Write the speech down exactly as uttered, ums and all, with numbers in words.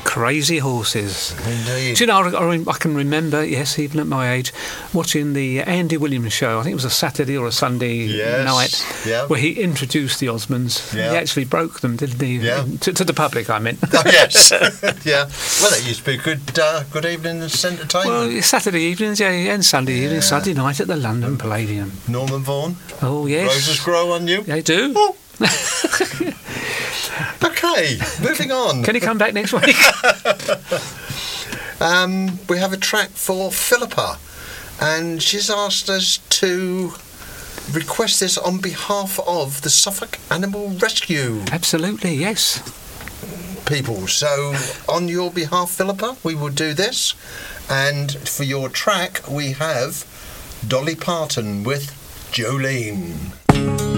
Crazy Horses. Indeed. Do you know, I, I, I can remember, yes, even at my age, watching the Andy Williams show. I think it was a Saturday or a Sunday Yes. night, Yeah. where he introduced the Osmonds. Yeah. He actually broke them, didn't he? Yeah. To, to the public, I meant. Oh, yes. Yeah. Well, that used to be a good, uh, good evening entertainment. Well, Saturday evenings, yeah, and Sunday Yeah. evenings, Sunday night at the London Palladium. Norman Vaughan. Oh, yes. Roses grow on you. They do. Oh. Okay, moving on. Can he come back next week? Um, we have a track for Philippa, and she's asked us to request this on behalf of the Suffolk Animal Rescue Absolutely, yes. people. So, on your behalf, Philippa, we will do this. And for your track, we have Dolly Parton with Jolene.